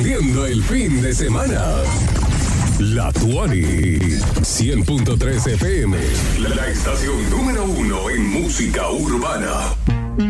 encendiendo el fin de semana. La Tuani 100.3 FM, la estación número 1 en música urbana.